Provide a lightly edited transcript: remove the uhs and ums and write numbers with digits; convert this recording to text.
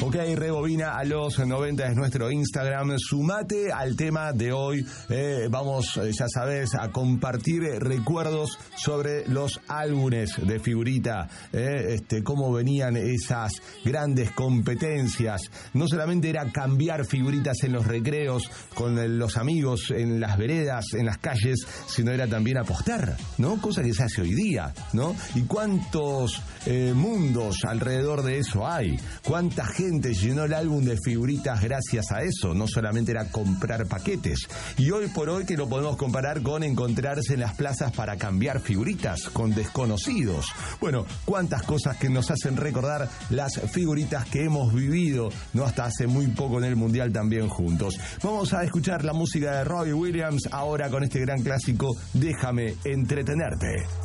Ok, rebobina a los 90 es nuestro Instagram. Sumate al tema de hoy. Vamos, ya sabes, a compartir recuerdos sobre los álbumes de figurita. Cómo venían esas grandes competencias. No solamente era cambiar figuritas en los recreos con los amigos, en las veredas, en las calles, sino era también apostar, ¿no? Cosa que se hace hoy día, ¿no? Y cuántos mundos alrededor de eso hay. Cuánta gente llenó el álbum de figuritas gracias a eso. No solamente era comprar paquetes. Y hoy por hoy que lo podemos comparar con encontrarse en las plazas para cambiar figuritas con desconocidos. Bueno, cuántas cosas que nos hacen recordar las figuritas que hemos vivido, no hasta hace muy poco en el Mundial también juntos. Vamos a escuchar la música de Robbie Williams ahora con este gran clásico, Déjame entretenerte.